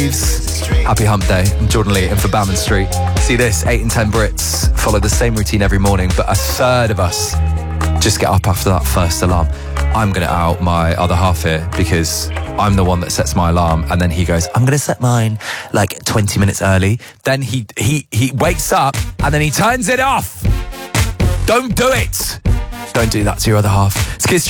Happy hump day. I'm Jordan Lee in for Bowman Street. See this, 8 in 10 Brits follow the same routine every morning, but a third of us just get up after that first alarm. I'm going to out my other half here because I'm the one that sets my alarm, and then he goes, I'm going to set mine like 20 minutes early. Then he wakes up and then he turns it off. Don't do it. Don't do that to your other half. It's Kiss